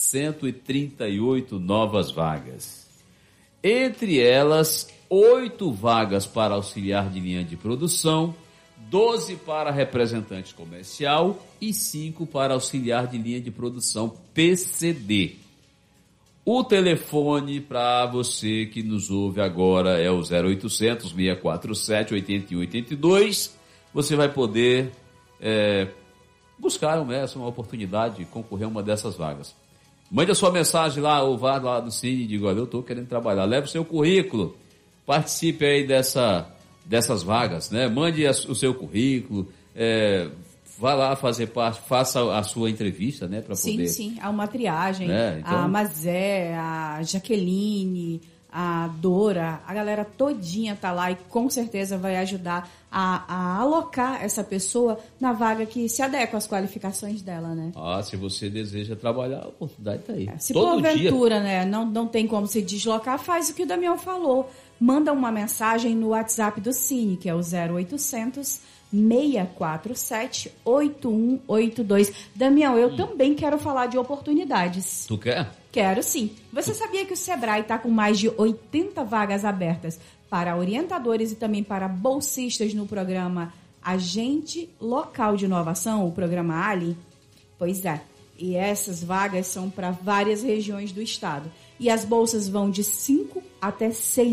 138 novas vagas. Entre elas, 8 vagas para auxiliar de linha de produção, 12 para representante comercial e 5 para auxiliar de linha de produção PCD. O telefone para você que nos ouve agora é o 0800 647 8182. Você vai poder buscar uma oportunidade de concorrer a uma dessas vagas. Mande a sua mensagem lá, ou vá lá do Cine e diga, olha, eu estou querendo trabalhar. Leve o seu currículo, participe aí dessas vagas, né? Mande o seu currículo, vá lá fazer parte, faça a sua entrevista, né? Para poder... Sim, há uma triagem, então... a Mazé, a Jaqueline, a Dora, a galera todinha tá lá e com certeza vai ajudar a alocar essa pessoa na vaga que se adequa às qualificações dela, né? Se você deseja trabalhar, a oportunidade tá aí. Se porventura, né, não tem como se deslocar, faz o que o Damião falou. Manda uma mensagem no WhatsApp do Cine, que é o 0800 647 8182. Damião, eu também quero falar de oportunidades. Tu quer? Quero sim. Você sabia que o Sebrae está com mais de 80 vagas abertas para orientadores e também para bolsistas no programa Agente Local de Inovação, o programa ALI? Pois é. E essas vagas são para várias regiões do estado. E as bolsas vão de R$ 5.000 até R$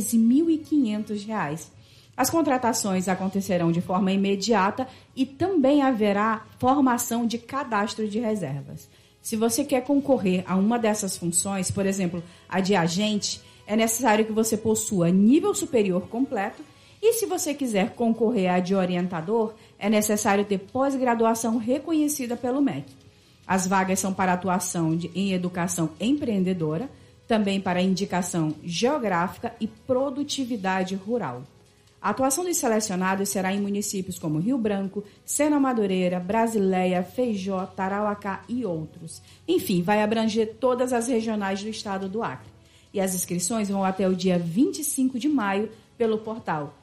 6.500. As contratações acontecerão de forma imediata e também haverá formação de cadastro de reservas. Se você quer concorrer a uma dessas funções, por exemplo, a de agente, é necessário que você possua nível superior completo. E se você quiser concorrer a de orientador, é necessário ter pós-graduação reconhecida pelo MEC. As vagas são para atuação em educação empreendedora, também para indicação geográfica e produtividade rural. A atuação dos selecionados será em municípios como Rio Branco, Sena Madureira, Brasileia, Feijó, Tarauacá e outros. Enfim, vai abranger todas as regionais do estado do Acre. E as inscrições vão até o dia 25 de maio pelo portal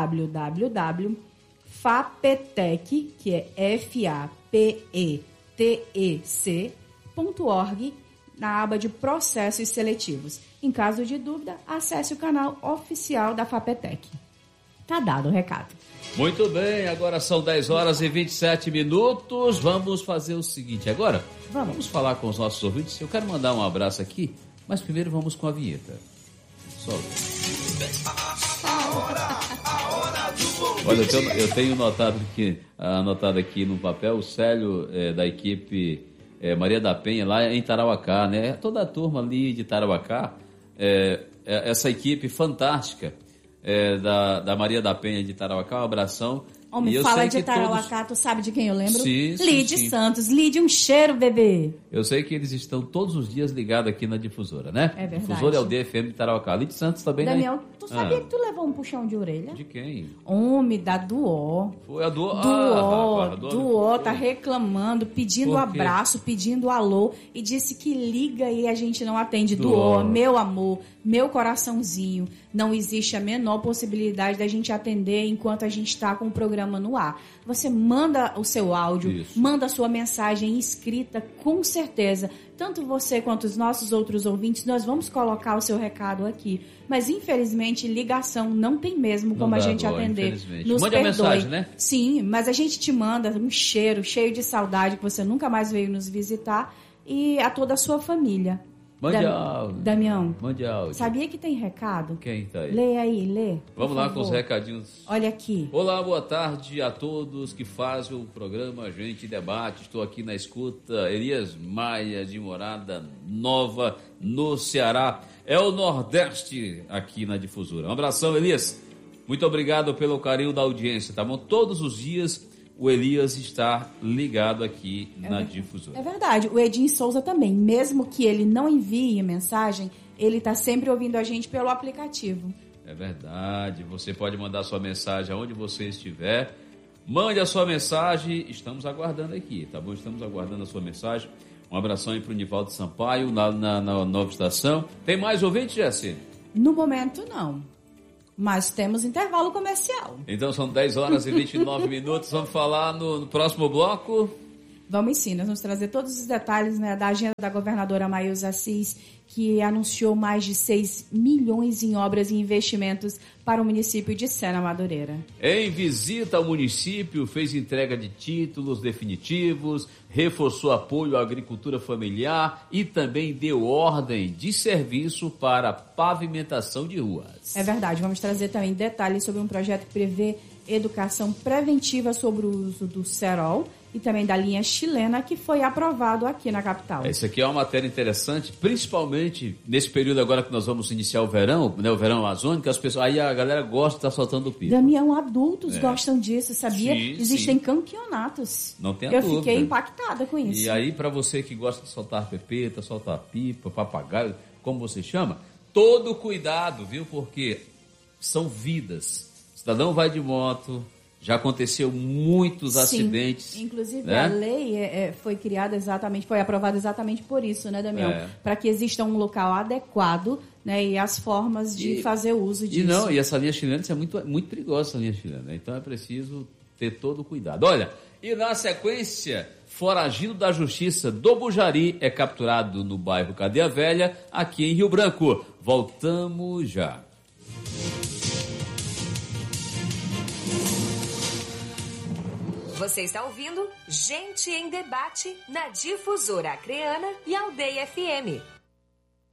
www.fapetec, que é FAPETEC.org, na aba de processos seletivos. Em caso de dúvida, acesse o canal oficial da Fapetec. Tá dado o recado. Muito bem, agora são 10 horas e 27 minutos. Vamos fazer o seguinte agora. Vamos falar com os nossos ouvintes. Eu quero mandar um abraço aqui, mas primeiro vamos com a vinheta. Solta. Olha, eu tenho anotado aqui no papel o Célio da equipe Maria da Penha, lá em Tarauacá, né? Toda a turma ali de Tarauacá, essa equipe fantástica da Maria da Penha de Tarauacá, um abração. Homem, fala de Tarauacá, tu sabe de quem eu lembro? Sim, Lide Santos. Lide, um cheiro, bebê. Eu sei que eles estão todos os dias ligados aqui na Difusora, né? É verdade. Difusora é o DFM de Tarauacá. Lide Santos também, Damião, tu sabia que tu levou um puxão de orelha? De quem? Homem, da Duó. Foi a Duó. Duó tá reclamando, pedindo abraço, pedindo alô e disse que liga e a gente não atende. Duó, meu amor, meu coraçãozinho, não existe a menor possibilidade da gente atender enquanto a gente está com o programa no ar. Você manda o seu áudio, manda a sua mensagem escrita, com certeza. Tanto você quanto os nossos outros ouvintes, nós vamos colocar o seu recado aqui. Mas, infelizmente, ligação não tem mesmo como a gente atender. Nos mande a mensagem, né? Sim, mas a gente te manda um cheiro, cheio de saudade, que você nunca mais veio nos visitar, e a toda a sua família. Mande áudio. Damião, mande áudio. Sabia que tem recado? Quem tá aí? Lê aí, lê. Vamos lá com os recadinhos. Olha aqui. Olá, boa tarde a todos que fazem o programa Gente Debate. Estou aqui na escuta. Elias Maia, de Morada Nova, no Ceará. É o Nordeste aqui na Difusora. Um abração, Elias. Muito obrigado pelo carinho da audiência, tá bom? Todos os dias o Elias está ligado aqui na Difusora. É verdade. O Edinho Souza também. Mesmo que ele não envie mensagem, ele está sempre ouvindo a gente pelo aplicativo. É verdade. Você pode mandar sua mensagem aonde você estiver. Mande a sua mensagem. Estamos aguardando aqui, tá bom? Estamos aguardando a sua mensagem. Um abração aí para o Nivaldo Sampaio, na Nova Estação. Tem mais ouvinte, Jessy? No momento, não. Mas temos intervalo comercial. Então são 10 horas e 29 minutos. Vamos falar no próximo bloco. Vamos sim, nós vamos trazer todos os detalhes, né, da agenda da governadora Maílza Assis, que anunciou mais de 6 milhões em obras e investimentos para o município de Sena Madureira. Em visita ao município, fez entrega de títulos definitivos, reforçou apoio à agricultura familiar e também deu ordem de serviço para pavimentação de ruas. É verdade, vamos trazer também detalhes sobre um projeto que prevê educação preventiva sobre o uso do cerol e também da linha chilena, que foi aprovado aqui na capital. Essa aqui é uma matéria interessante, principalmente nesse período agora que nós vamos iniciar o verão, né, o verão amazônico, as pessoas, aí a galera gosta de estar soltando pipa. Damião, adultos gostam disso, sabia? Sim, Existem sim. campeonatos. Não tem a Eu dúvida. fiquei impactada com isso. E aí, para você que gosta de soltar pepeta, soltar pipa, papagaio, como você chama, todo cuidado, viu? Porque são vidas. O cidadão vai de moto, já aconteceu muitos acidentes. Inclusive, né? a lei foi criada exatamente, foi aprovada exatamente por isso, né, Damião? Para que exista um local adequado, né, e as formas de fazer uso disso. E essa linha chilena, isso é muito, muito perigosa, essa linha chilena. Então é preciso ter todo o cuidado. Olha, e na sequência, foragido da justiça do Bujari é capturado no bairro Cadeia Velha, aqui em Rio Branco. Voltamos já. Você está ouvindo Gente em Debate na Difusora Acreana e Aldeia FM.